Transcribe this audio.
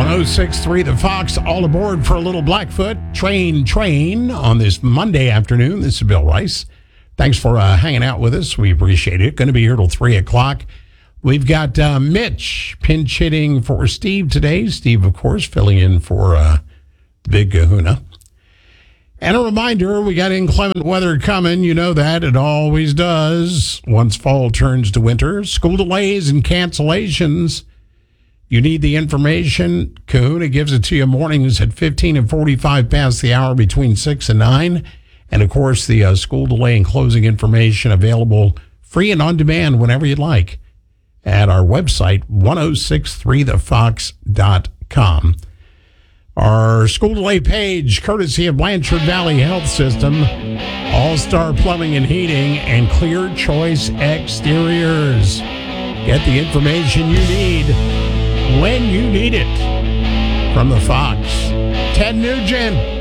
106.3 The Fox, all aboard for a little Blackfoot train on this Monday afternoon. This is Bill Rice. Thanks for hanging out with us. We appreciate it. Going to be here till 3 o'clock. We've got Mitch pinch hitting for Steve today. Steve, of course, filling in for the big kahuna. And a reminder, we got inclement weather coming. You know that. It always does. Once fall turns to winter, school delays and cancellations. You need the information. Kahuna gives it to you mornings at 15 and 45 past the hour between 6 and 9. And, of course, the school delay and closing information available free and on demand whenever you'd like at our website, 1063thefox.com. Our school delay page, courtesy of Blanchard Valley Health System, All-Star Plumbing and Heating, and Clear Choice Exteriors. Get the information you need when you need it. From the Fox, Ted Nugent.